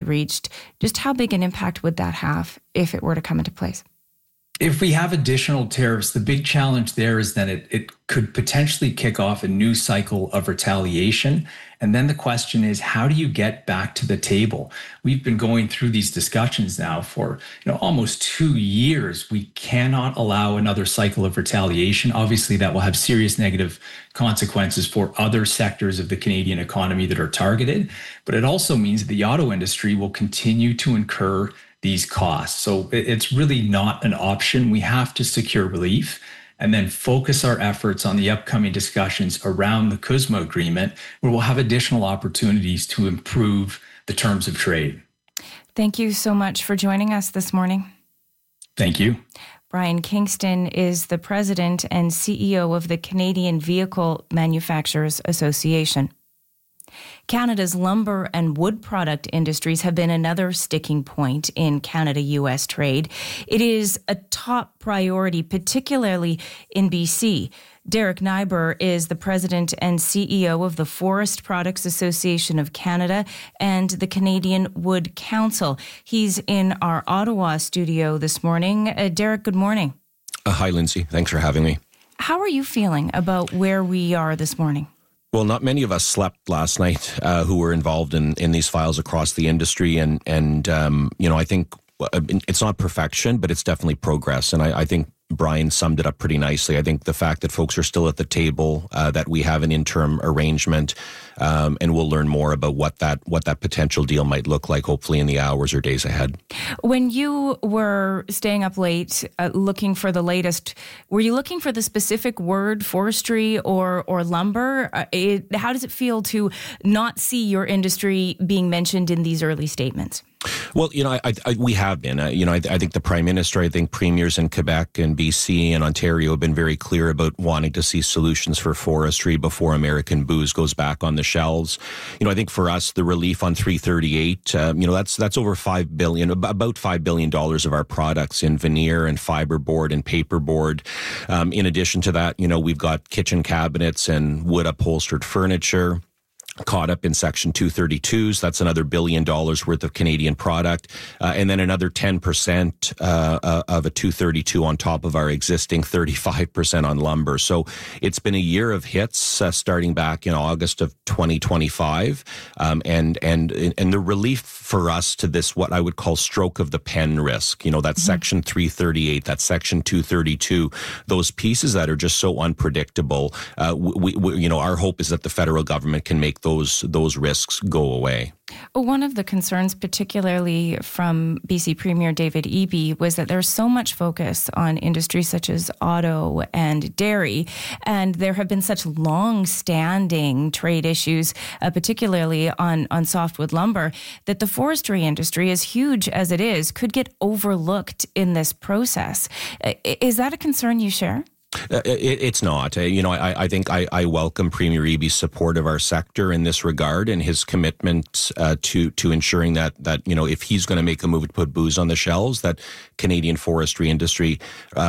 reached. Just how big an impact would that have if it were to come into place? If we have additional tariffs, the big challenge there is that it could potentially kick off a new cycle of retaliation. And then the question is, how do you get back to the table? We've been going through these discussions now for almost 2 years. We cannot allow another cycle of retaliation. Obviously, that will have serious negative consequences for other sectors of the Canadian economy that are targeted. But it also means that the auto industry will continue to incur these costs. So it's really not an option. We have to secure relief and then focus our efforts on the upcoming discussions around the CUSMA agreement, where we'll have additional opportunities to improve the terms of trade. Thank you so much for joining us this morning. Thank you. Brian Kingston is the president and CEO of the Canadian Vehicle Manufacturers Association. Canada's lumber and wood product industries have been another sticking point in Canada-US trade. It is a top priority, particularly in BC. Derek Nyber is the president and CEO of the Forest Products Association of Canada and the Canadian Wood Council. He's in our Ottawa studio this morning. Derek, good morning. Hi, Lindsay. Thanks for having me. How are you feeling about where we are this morning? Well, not many of us slept last night who were involved in these files across the industry. And I think it's not perfection, but it's definitely progress. And I think Brian summed it up pretty nicely. I think the fact that folks are still at the table, that we have an interim arrangement, and we'll learn more about what that potential deal might look like, hopefully in the hours or days ahead. When you were staying up late looking for the latest, were you looking for the specific word, forestry or lumber? How does it feel to not see your industry being mentioned in these early statements? Well, we have been. I think the Prime Minister, I think premiers in Quebec and BC and Ontario have been very clear about wanting to see solutions for forestry before American booze goes back on the shelves. I think for us, the relief on 338, that's over $5 billion, about $5 billion of our products in veneer and fiberboard and paperboard. In addition to that, we've got kitchen cabinets and wood upholstered furniture caught up in Section 232s. That's another $1 billion worth of Canadian product. And then another 10% of a 232 on top of our existing 35% on lumber. So it's been a year of hits starting back in August of 2025. And the relief for us to this, what I would call stroke of the pen risk, that Section 338, that Section 232, those pieces that are just so unpredictable. Our hope is that the federal government can make those risks go away. One of the concerns, particularly from BC Premier David Eby, was that there's so much focus on industries such as auto and dairy, and there have been such long-standing trade issues, particularly on softwood lumber, that the forestry industry, as huge as it is, could get overlooked in this process. Is that a concern you share? It's not. I think I welcome Premier Eby's support of our sector in this regard and his commitment to ensuring that if he's going to make a move to put booze on the shelves, that Canadian forestry industry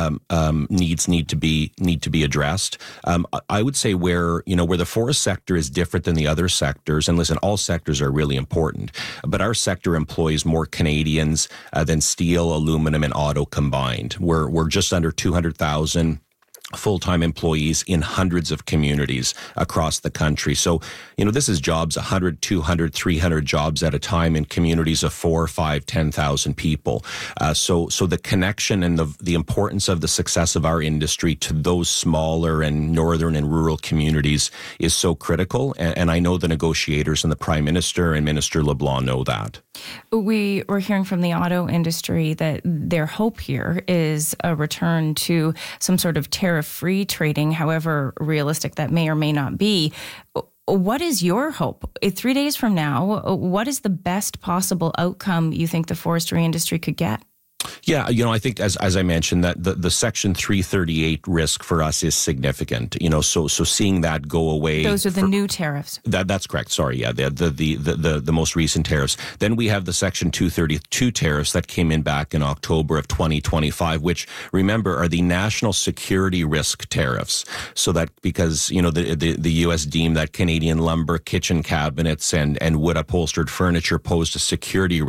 needs to be addressed. I would say where the forest sector is different than the other sectors, and listen, all sectors are really important, but our sector employs more Canadians than steel, aluminum, and auto combined. We're just under 200,000 full-time employees in hundreds of communities across the country. So, this is jobs, 100, 200, 300 jobs at a time in communities of 4, 5, 10,000 people. So the connection and the importance of the success of our industry to those smaller and northern and rural communities is so critical. And I know the negotiators and the Prime Minister and Minister LeBlanc know that. We were hearing from the auto industry that their hope here is a return to some sort of tariff-free trading, however realistic that may or may not be. What is your hope? 3 days from now, what is the best possible outcome you think the forestry industry could get? Yeah, I think as I mentioned, that the Section 338 risk for us is significant. So seeing that go away. Those are the new tariffs. That's correct. Sorry, yeah, the most recent tariffs. Then we have the Section 232 tariffs that came in back in October of 2025, which, remember, are the national security risk tariffs. So that because the U.S. deemed that Canadian lumber, kitchen cabinets, and wood upholstered furniture posed a security